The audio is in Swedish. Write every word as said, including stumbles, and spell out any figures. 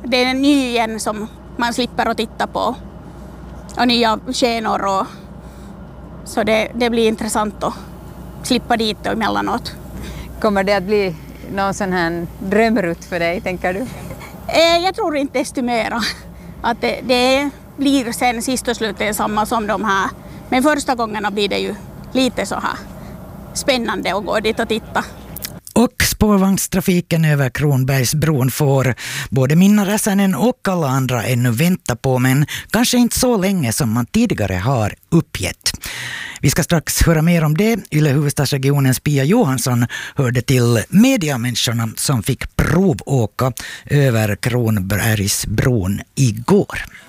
det är en ny igen som man slipper att titta på. Och nya skenor och så det, det blir intressant att slippa dit och emellanåt. Kommer det att bli någon sån här drömrutt för dig, tänker du? Eh, jag tror inte desto mera. Att det, det blir sen sist och slut samma som de här. Men första gångerna blir det ju lite så här spännande att gå dit och titta. Och spårvagnstrafiken över Kronbergsbron får både Minna Räsänen och alla andra ännu vänta på, men kanske inte så länge som man tidigare har uppgett. Vi ska strax höra mer om det. Yle huvudstadsregionens Pia Johansson hörde till mediamänniskorna som fick provåka över Kronbergsbron igår.